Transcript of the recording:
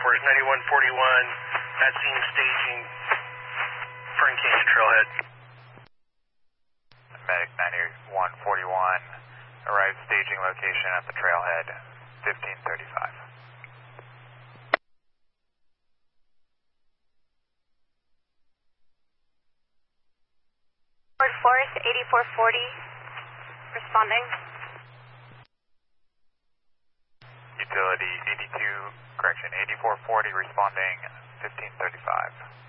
Forest 9141, at scene staging, Fern Canyon Trailhead. Medic 9141, arrived staging location at the trailhead, 1535. Forest 8440, responding. Utility 8440 responding, 1535.